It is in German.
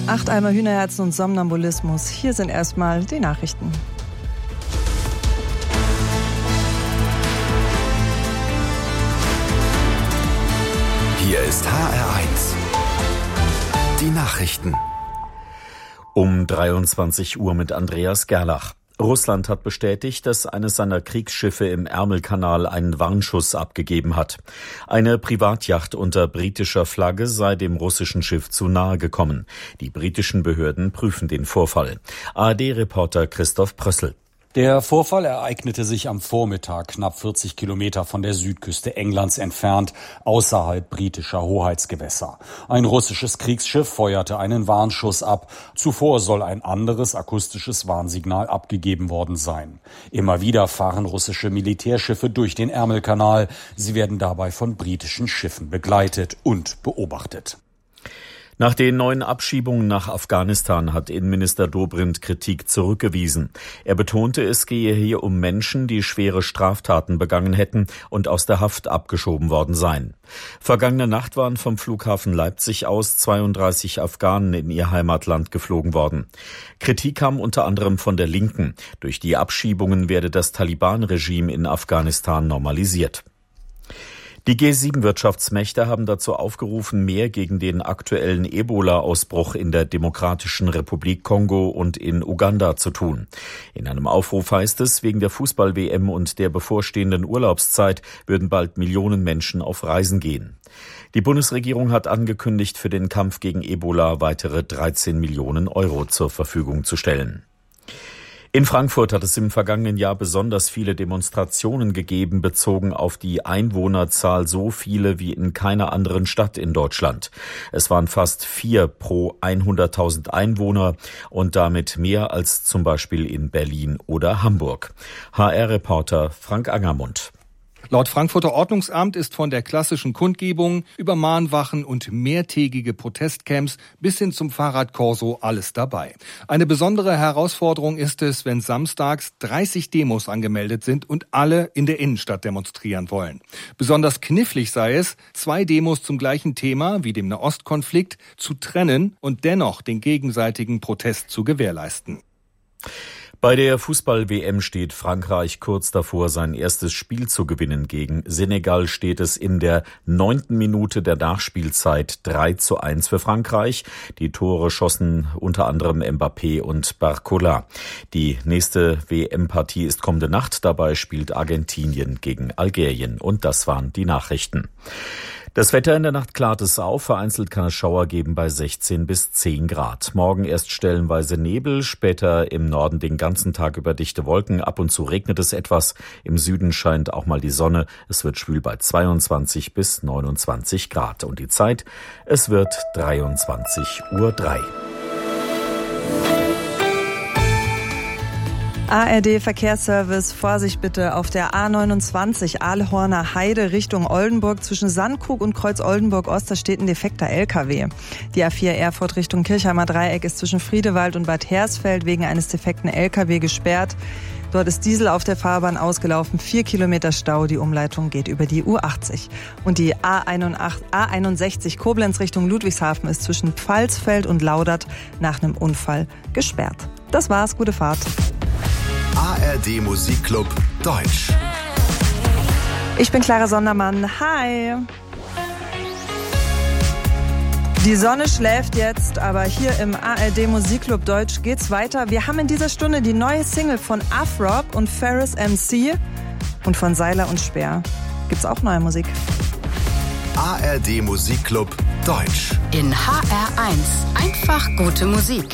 8 Eimer Hühnerherzen und Somnambulismus. Hier sind erstmal die Nachrichten. Hier ist HR1. Die Nachrichten. Um 23 Uhr mit Andreas Gerlach. Russland hat bestätigt, dass eines seiner Kriegsschiffe im Ärmelkanal einen Warnschuss abgegeben hat. Eine Privatjacht unter britischer Flagge sei dem russischen Schiff zu nahe gekommen. Die britischen Behörden prüfen den Vorfall. ARD-Reporter Christoph Prössl. Der Vorfall ereignete sich am Vormittag, knapp 40 Kilometer von der Südküste Englands entfernt, außerhalb britischer Hoheitsgewässer. Ein russisches Kriegsschiff feuerte einen Warnschuss ab. Zuvor soll ein anderes akustisches Warnsignal abgegeben worden sein. Immer wieder fahren russische Militärschiffe durch den Ärmelkanal. Sie werden dabei von britischen Schiffen begleitet und beobachtet. Nach den neuen Abschiebungen nach Afghanistan hat Innenminister Dobrindt Kritik zurückgewiesen. Er betonte, es gehe hier um Menschen, die schwere Straftaten begangen hätten und aus der Haft abgeschoben worden seien. Vergangene Nacht waren vom Flughafen Leipzig aus 32 Afghanen in ihr Heimatland geflogen worden. Kritik kam unter anderem von der Linken. Durch die Abschiebungen werde das Taliban-Regime in Afghanistan normalisiert. Die G7-Wirtschaftsmächte haben dazu aufgerufen, mehr gegen den aktuellen Ebola-Ausbruch in der Demokratischen Republik Kongo und in Uganda zu tun. In einem Aufruf heißt es, wegen der Fußball-WM und der bevorstehenden Urlaubszeit würden bald Millionen Menschen auf Reisen gehen. Die Bundesregierung hat angekündigt, für den Kampf gegen Ebola weitere 13 Millionen Euro zur Verfügung zu stellen. In Frankfurt hat es im vergangenen Jahr besonders viele Demonstrationen gegeben, bezogen auf die Einwohnerzahl, so viele wie in keiner anderen Stadt in Deutschland. Es waren fast 4 pro 100.000 Einwohner und damit mehr als zum Beispiel in Berlin oder Hamburg. HR-Reporter Frank Angermund. Laut Frankfurter Ordnungsamt ist von der klassischen Kundgebung über Mahnwachen und mehrtägige Protestcamps bis hin zum Fahrradkorso alles dabei. Eine besondere Herausforderung ist es, wenn samstags 30 Demos angemeldet sind und alle in der Innenstadt demonstrieren wollen. Besonders knifflig sei es, 2 Demos zum gleichen Thema wie dem Nahostkonflikt zu trennen und dennoch den gegenseitigen Protest zu gewährleisten. Bei der Fußball-WM steht Frankreich kurz davor, sein erstes Spiel zu gewinnen. Gegen Senegal steht es in der 9. Minute der Nachspielzeit 3:1 für Frankreich. Die Tore schossen unter anderem Mbappé und Barcola. Die nächste WM-Partie ist kommende Nacht. Dabei spielt Argentinien gegen Algerien. Und das waren die Nachrichten. Das Wetter in der Nacht klart es auf, vereinzelt kann es Schauer geben bei 16 bis 10 Grad. Morgen erst stellenweise Nebel, später im Norden den ganzen Tag über dichte Wolken. Ab und zu regnet es etwas, im Süden scheint auch mal die Sonne. Es wird schwül bei 22 bis 29 Grad. Und die Zeit, es wird 23:03 Uhr. ARD Verkehrsservice, Vorsicht bitte auf der A29 Aalhorner Heide Richtung Oldenburg zwischen Sandkrug und Kreuz Oldenburg-Ost, da steht ein defekter LKW. Die A4 Erfurt Richtung Kirchheimer Dreieck ist zwischen Friedewald und Bad Hersfeld wegen eines defekten LKW gesperrt. Dort ist Diesel auf der Fahrbahn ausgelaufen, 4 Kilometer Stau, die Umleitung geht über die U80. Und die A61 Koblenz Richtung Ludwigshafen ist zwischen Pfalzfeld und Laudert nach einem Unfall gesperrt. Das war's, gute Fahrt. ARD Musikclub Deutsch. Ich bin Clara Sondermann. Hi. Die Sonne schläft jetzt, aber hier im ARD Musikclub Deutsch geht's weiter. Wir haben in dieser Stunde die neue Single von Afrob und Ferris MC und von Seiler und Speer. Gibt's auch neue Musik? ARD Musikclub Deutsch. In HR1 einfach gute Musik.